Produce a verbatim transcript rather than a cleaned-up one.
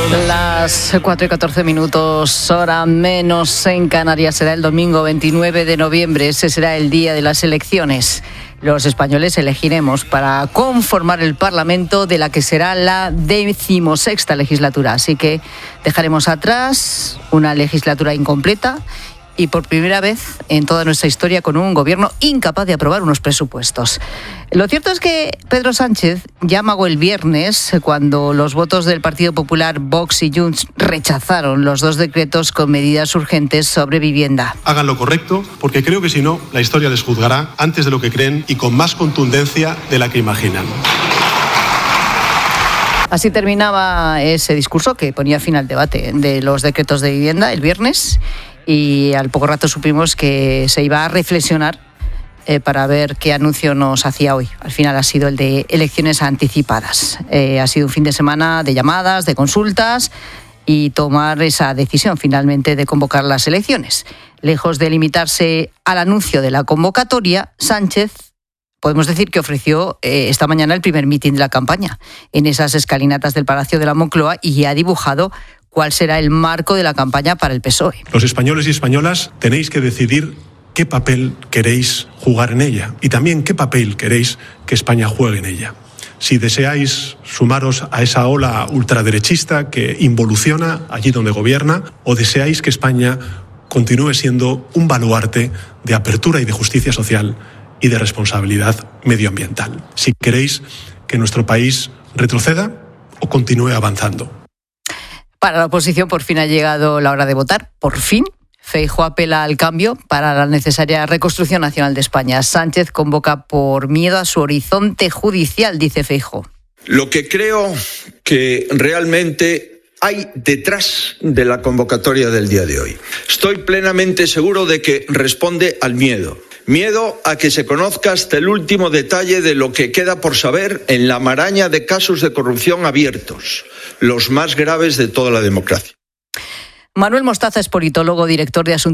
Las cuatro y catorce minutos, hora menos en Canarias. Será el domingo veintinueve de noviembre. Ese será el día de las elecciones. Los españoles elegiremos para conformar el Parlamento de la que será la decimosexta legislatura. Así que dejaremos atrás una legislatura incompleta y por primera vez en toda nuestra historia con un gobierno incapaz de aprobar unos presupuestos. Lo cierto es que Pedro Sánchez ya amagó el viernes cuando los votos del Partido Popular, Vox y Junts rechazaron los dos decretos con medidas urgentes sobre vivienda. Hagan lo correcto, porque creo que si no, la historia les juzgará antes de lo que creen y con más contundencia de la que imaginan. Así terminaba ese discurso que ponía fin al debate de los decretos de vivienda el viernes. Y al poco rato supimos que se iba a reflexionar eh, para ver qué anuncio nos hacía hoy. Al final ha sido el de elecciones anticipadas. Eh, ha sido un fin de semana de llamadas, de consultas y tomar esa decisión finalmente de convocar las elecciones. Lejos de limitarse al anuncio de la convocatoria, Sánchez, podemos decir que ofreció eh, esta mañana el primer mitin de la campaña en esas escalinatas del Palacio de la Moncloa y ha dibujado cuál será el marco de la campaña para el P S O E. Los españoles y españolas tenéis que decidir qué papel queréis jugar en ella y también qué papel queréis que España juegue en ella. Si deseáis sumaros a esa ola ultraderechista que involuciona allí donde gobierna, o deseáis que España continúe siendo un baluarte de apertura y de justicia social y de responsabilidad medioambiental. Si queréis que nuestro país retroceda o continúe avanzando. Para la oposición por fin ha llegado la hora de votar, por fin. Feijóo apela al cambio para la necesaria reconstrucción nacional de España. Sánchez convoca por miedo a su horizonte judicial, dice Feijóo. Lo que creo que realmente hay detrás de la convocatoria del día de hoy. Estoy plenamente seguro de que responde al miedo. Miedo a que se conozca hasta el último detalle de lo que queda por saber en la maraña de casos de corrupción abiertos, los más graves de toda la democracia. Manuel Mostaza es politólogo, director de Asuntos